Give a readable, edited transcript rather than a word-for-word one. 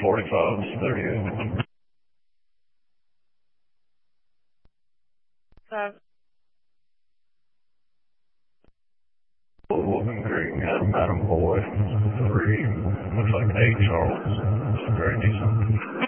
45, 38. So, Woman green, Madam Boy, 3, looks like an 8-year-old. It's very decent.